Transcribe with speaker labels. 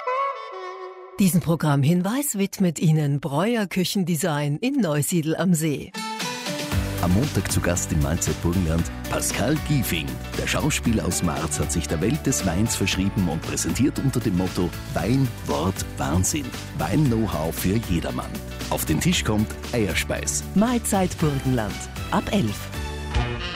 Speaker 1: Diesen Programmhinweis widmet Ihnen Breuer Küchendesign in Neusiedl am See.
Speaker 2: Am Montag zu Gast im Mahlzeit Burgenland Pascal Giefing. Der Schauspieler aus Marz hat sich der Welt des Weins verschrieben und präsentiert unter dem Motto Wein, Wort, Wahnsinn. Wein-Know-how für jedermann. Auf den Tisch kommt Eierspeis.
Speaker 1: Mahlzeit Burgenland ab 11.